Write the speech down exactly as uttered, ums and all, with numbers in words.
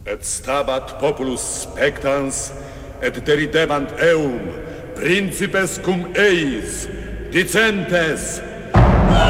Et stabat populus spectans, et deridebant eum, principes cum eis, dicentes,